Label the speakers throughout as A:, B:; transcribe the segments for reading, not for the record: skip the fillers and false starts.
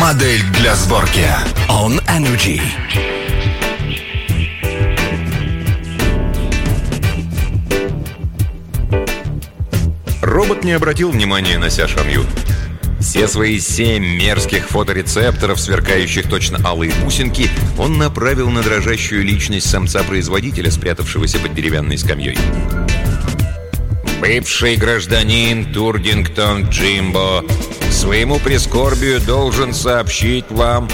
A: Модель для сборки On Energy.
B: Робот не обратил внимания на Ся Шан Юн. Все свои 7 мерзких фоторецепторов, сверкающих точно алые бусинки, он направил на дрожащую личность самца-производителя, спрятавшегося под деревянной скамьей. «Бывший гражданин Турдингтон Джимбо своему прискорбию должен сообщить вам...»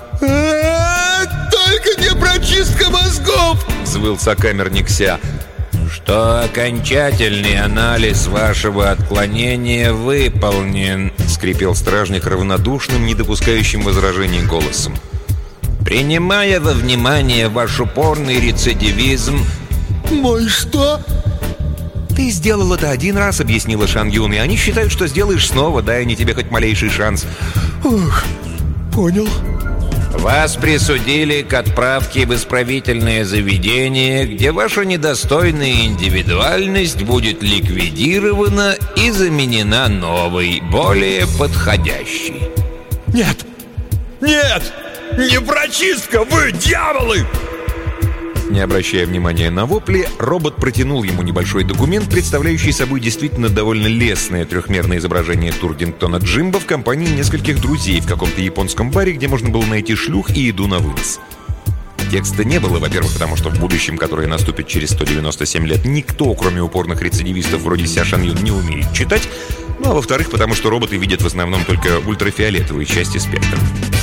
C: «Только не прочистка мозгов!» — взвыл сокамерник Ся.
B: «Что окончательный анализ вашего отклонения выполнен», — скрипел стражник равнодушным, не допускающим возражений голосом. «Принимая во внимание ваш упорный рецидивизм...»
C: «Мой что?»
B: «Ты сделал это один раз», — объяснила Шан Юн, «и они считают, что сделаешь снова, дай они тебе хоть малейший шанс».
C: «Ох, понял».
B: «Вас присудили к отправке в исправительное заведение, где ваша недостойная индивидуальность будет ликвидирована и заменена новой, более подходящей».
C: «Нет! Нет! Не прочистка! Вы дьяволы!»
B: Не обращая внимания на вопли, робот протянул ему небольшой документ, представляющий собой действительно довольно лестное трехмерное изображение Турдингтона Джимбо в компании нескольких друзей в каком-то японском баре, где можно было найти шлюх и еду на вынос. Текста не было, во-первых, потому что в будущем, которое наступит через 197 лет, никто, кроме упорных рецидивистов вроде Ся Шан Юн, не умеет читать, ну а во-вторых, потому что роботы видят в основном только ультрафиолетовые части спектра.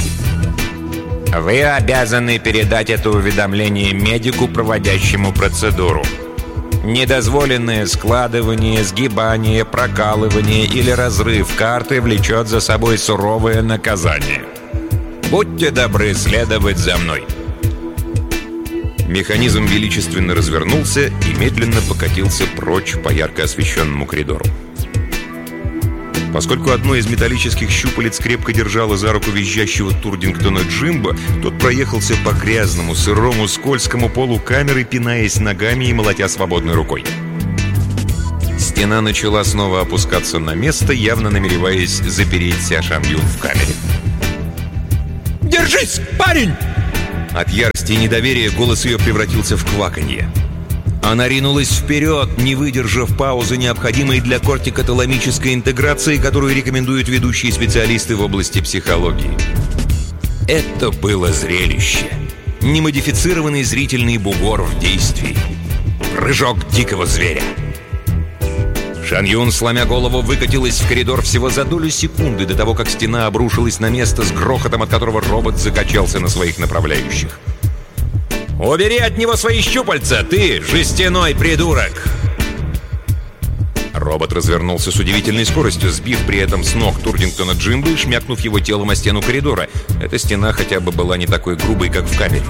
B: Вы обязаны передать это уведомление медику, проводящему процедуру. Недозволенное складывание, сгибание, прокалывание или разрыв карты влечет за собой суровое наказание. Будьте добры следовать за мной. Механизм величественно развернулся и медленно покатился прочь по ярко освещенному коридору. Поскольку одно из металлических щупалец крепко держало за руку визжащего Турдингтона Джимбо, тот проехался по грязному, сырому, скользкому полу камеры, пинаясь ногами и молотя свободной рукой. Стена начала снова опускаться на место, явно намереваясь запереть Ся Шан Юн в камере.
C: «Держись, парень!»
B: От ярости и недоверия голос ее превратился в кваканье. Она ринулась вперед, не выдержав паузы, необходимой для кортикоталамической интеграции, которую рекомендуют ведущие специалисты в области психологии. Это было зрелище. Немодифицированный зрительный бугор в действии. Прыжок дикого зверя. Шан Юн, сломя голову, выкатилась в коридор всего за долю секунды до того, как стена обрушилась на место, с грохотом от которого робот закачался на своих направляющих. «Убери от него свои щупальца, ты, жестяной придурок!» Робот развернулся с удивительной скоростью, сбив при этом с ног Турдингтона Джимбо и шмякнув его телом о стену коридора. Эта стена хотя бы была не такой грубой, как в камере.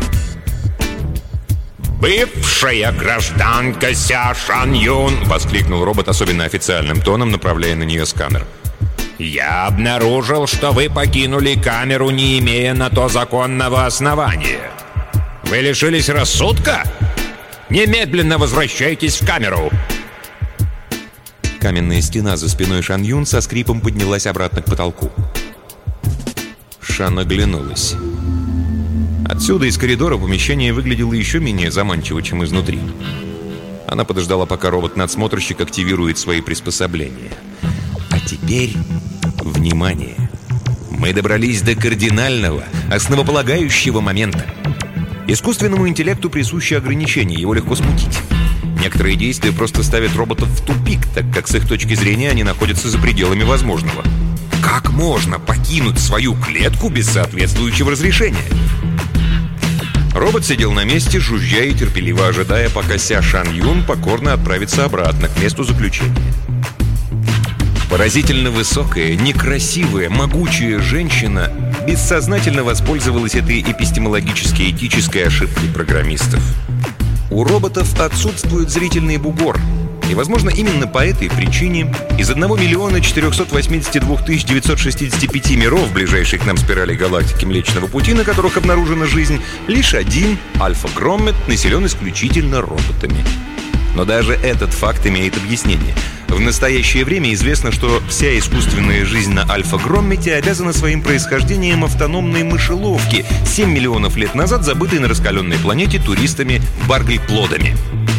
B: «Бывшая гражданка Ся Шан Юн!» — воскликнул робот особенно официальным тоном, направляя на нее сканер. «Я обнаружил, что вы покинули камеру, не имея на то законного основания. Вы лишились рассудка? Немедленно возвращайтесь в камеру!» Каменная стена за спиной Шан Юн со скрипом поднялась обратно к потолку. Шан оглянулась. Отсюда, из коридора, помещение выглядело еще менее заманчиво, чем изнутри. Она подождала, пока робот-надсмотрщик активирует свои приспособления. А теперь, внимание! Мы добрались до кардинального, основополагающего момента. Искусственному интеллекту присущи ограничения, его легко смутить. Некоторые действия просто ставят роботов в тупик, так как с их точки зрения они находятся за пределами возможного. Как можно покинуть свою клетку без соответствующего разрешения? Робот сидел на месте, жужжа и терпеливо ожидая, пока Ся Шан Юн покорно отправится обратно к месту заключения. Поразительно высокая, некрасивая, могучая женщина бессознательно воспользовалась этой эпистемологически-этической ошибкой программистов. У роботов отсутствует зрительный бугор, и, возможно, именно по этой причине из 1 482 965 миров, ближайшей к нам спирали галактики Млечного Пути, на которых обнаружена жизнь, лишь один, Альфа Громмет, населен исключительно роботами. Но даже этот факт имеет объяснение. В настоящее время известно, что вся искусственная жизнь на Альфа-Громмете обязана своим происхождением автономной мышеловки, 7 миллионов лет назад забытой на раскаленной планете туристами Баргль-плодами.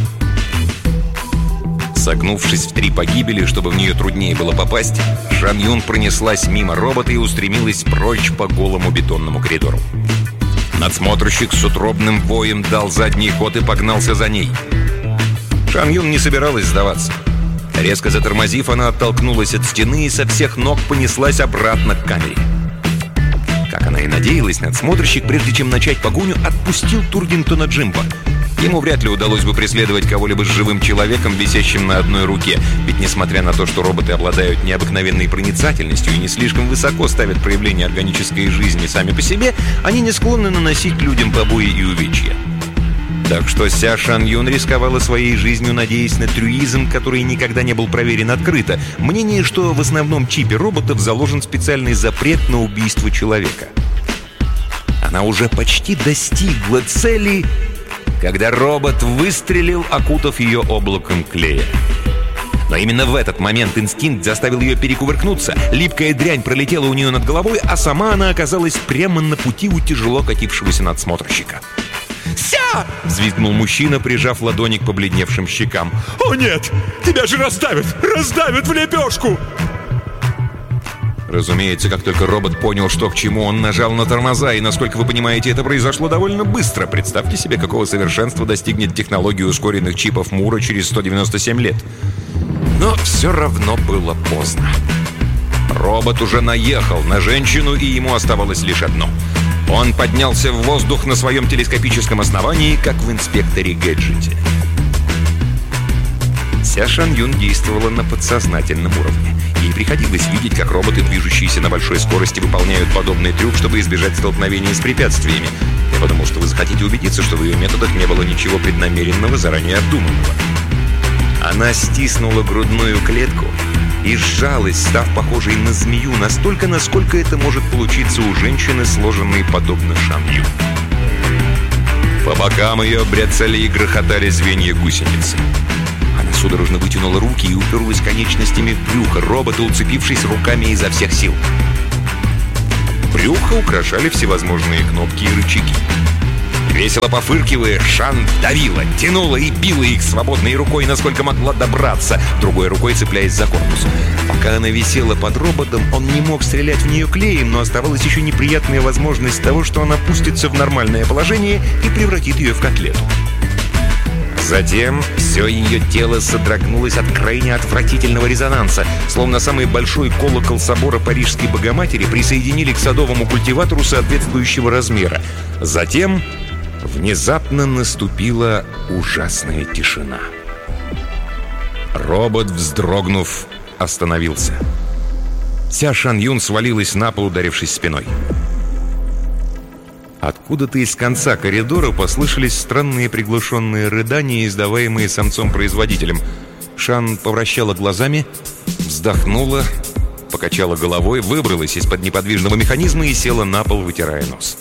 B: Согнувшись в 3 погибели, чтобы в нее труднее было попасть, Шан Юн пронеслась мимо робота и устремилась прочь по голому бетонному коридору. Надсмотрщик с утробным воем дал задний ход и погнался за ней. Шан Юн не собиралась сдаваться. Резко затормозив, она оттолкнулась от стены и со всех ног понеслась обратно к камере. Как она и надеялась, надсмотрщик, прежде чем начать погоню, отпустил Турдингтона Джимбо. Ему вряд ли удалось бы преследовать кого-либо с живым человеком, висящим на одной руке. Ведь несмотря на то, что роботы обладают необыкновенной проницательностью и не слишком высоко ставят проявления органической жизни сами по себе, они не склонны наносить людям побои и увечья. Так что Ся Шан Юн рисковала своей жизнью, надеясь на трюизм, который никогда не был проверен открыто. Мнение, что в основном чипе роботов заложен специальный запрет на убийство человека. Она уже почти достигла цели, когда робот выстрелил, окутав ее облаком клея. Но именно в этот момент инстинкт заставил ее перекувыркнуться. Липкая дрянь пролетела у нее над головой, а сама она оказалась прямо на пути у тяжело катившегося надсмотрщика. «Ся!» — взвизгнул мужчина, прижав ладони к побледневшим щекам.
C: «О нет! Тебя же раздавят! Раздавят в лепешку!»
B: Разумеется, как только робот понял, что к чему, он нажал на тормоза, и, насколько вы понимаете, это произошло довольно быстро. Представьте себе, какого совершенства достигнет технология ускоренных чипов Мура через 197 лет. Но все равно было поздно. Робот уже наехал на женщину, и ему оставалось лишь одно. Он поднялся в воздух на своем телескопическом основании, как в инспекторе Гаджете. Ся Шан Юн действовала на подсознательном уровне. Ей приходилось видеть, как роботы, движущиеся на большой скорости, выполняют подобный трюк, чтобы избежать столкновения с препятствиями. Я подумал, что вы захотите убедиться, что в ее методах не было ничего преднамеренного, заранее обдуманного. Она стиснула грудную клетку и сжалась, став похожей на змею настолько, насколько это может получиться у женщины, сложенной подобно Шан Юн. По бокам ее бряцали и грохотали звенья гусеницы. Она судорожно вытянула руки и уперлась конечностями в брюхо робота, уцепившись руками изо всех сил. Брюхо украшали всевозможные кнопки и рычаги. Весело пофыркивая, Шан давила, тянула и била их свободной рукой, насколько могла добраться, другой рукой цепляясь за корпус. Пока она висела под роботом, он не мог стрелять в нее клеем, но оставалась еще неприятная возможность того, что она опустится в нормальное положение и превратит ее в котлету. Затем все ее тело содрогнулось от крайне отвратительного резонанса, словно самый большой колокол собора Парижской Богоматери присоединили к садовому культиватору соответствующего размера. Затем внезапно наступила ужасная тишина. Робот, вздрогнув, остановился. Ся Шан Юн свалилась на пол, ударившись спиной. Откуда-то из конца коридора послышались странные приглушенные рыдания, издаваемые самцом-производителем. Шан повращала глазами, вздохнула, покачала головой, выбралась из-под неподвижного механизма и села на пол, вытирая нос.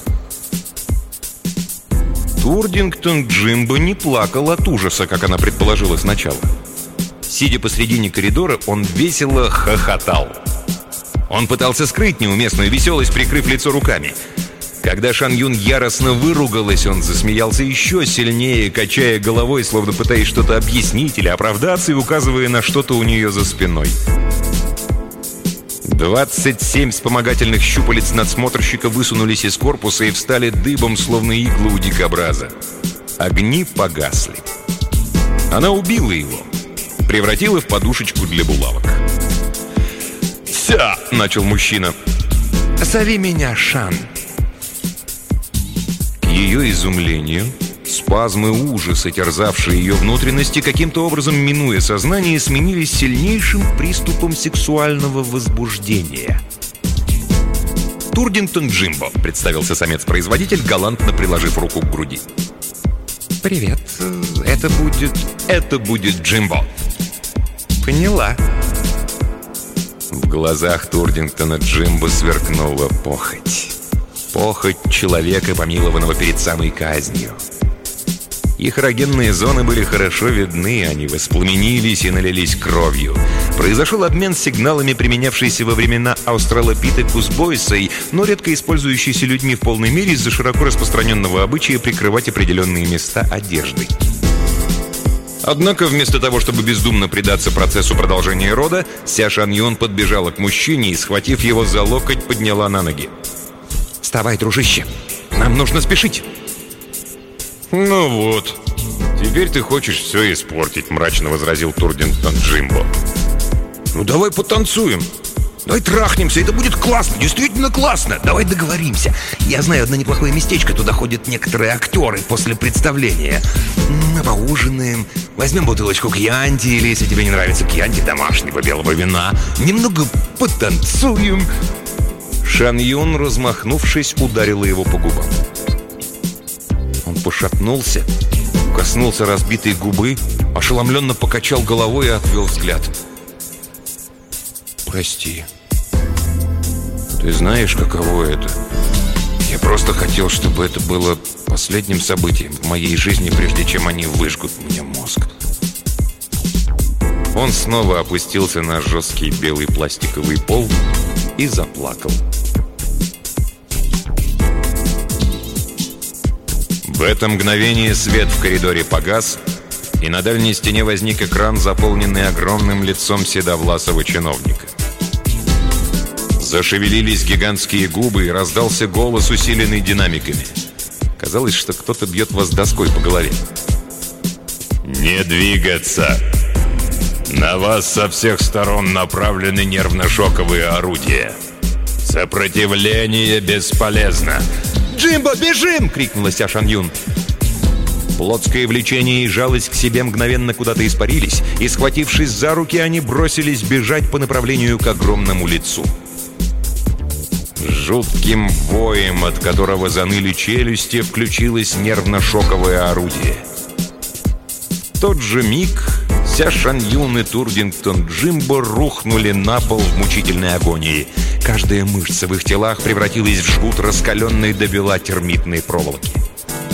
B: Турдингтон Джимбо не плакал от ужаса, как она предположила сначала. Сидя посредине коридора, он весело хохотал. Он пытался скрыть неуместную веселость, прикрыв лицо руками. Когда Шан Юн яростно выругалась, он засмеялся еще сильнее, качая головой, словно пытаясь что-то объяснить или оправдаться, и указывая на что-то у нее за спиной. 27 вспомогательных щупалец надсмотрщика высунулись из корпуса и встали дыбом, словно иглы у дикобраза. Огни погасли. Она убила его, превратила в подушечку для булавок. «Ся!» — начал мужчина. «Зови меня Шан». К ее изумлению, спазмы ужаса, терзавшие ее внутренности, каким-то образом, минуя сознание, сменились сильнейшим приступом сексуального возбуждения. «Турдингтон Джимбо», — представился самец-производитель, галантно приложив руку к груди. «Привет. Это будет Джимбо». «Поняла». В глазах Турдингтона Джимбо сверкнула похоть. Похоть человека, помилованного перед самой казнью. Их эрогенные зоны были хорошо видны, они воспламенились и налились кровью. Произошел обмен сигналами, применявшийся во времена Australopithecus boisei, но редко использующийся людьми в полной мере из-за широко распространенного обычая прикрывать определенные места одеждой. Однако вместо того, чтобы бездумно предаться процессу продолжения рода, Ся Шаньюн подбежала к мужчине и, схватив его за локоть, подняла на ноги. «Вставай, дружище! Нам нужно спешить!»
D: «Ну вот, теперь ты хочешь все испортить», — мрачно возразил Турдингтон Джимбо.
C: Ну давай потанцуем. Давай трахнемся, это будет классно, действительно классно.
A: Давай договоримся. Я знаю одно неплохое местечко. Туда ходят некоторые актеры после представления. Мы поужинаем, возьмем бутылочку кьянти, или, если тебе не нравится кьянти, домашнего белого вина. Немного потанцуем.
B: Шан Юн, размахнувшись, ударила его по губам. Он пошатнулся, коснулся разбитой губы, ошеломленно покачал головой и отвел взгляд. «Прости. Ты знаешь, каково это? Я просто хотел, чтобы это было последним событием в моей жизни, прежде чем они выжгут мне мозг». Он снова опустился на жесткий белый пластиковый пол и заплакал. В это мгновение свет в коридоре погас, и на дальней стене возник экран, заполненный огромным лицом седовласого чиновника. Зашевелились гигантские губы, и раздался голос, усиленный динамиками. Казалось, что кто-то бьет вас доской по голове.
D: «Не двигаться! На вас со всех сторон направлены нервно-шоковые орудия. Сопротивление бесполезно!»
B: «Джимбо, бежим!» — крикнула Ся Шаньюн. Плотское влечение и жалость к себе мгновенно куда-то испарились, и, схватившись за руки, они бросились бежать по направлению к огромному лицу. Жутким воем, от которого заныли челюсти, включилось нервно-шоковое орудие. В тот же миг Ся Шаньюн и Турдингтон Джимбо рухнули на пол в мучительной агонии. Каждая мышца в их телах превратилась в жгут раскаленной до бела термитной проволоки.